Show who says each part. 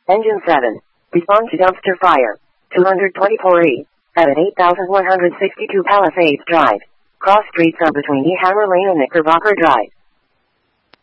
Speaker 1: Engine 7. Respond to dumpster fire. 224E. At 8162 Palisades Drive. Cross streets are between Hammer Lane and Knickerbocker Drive.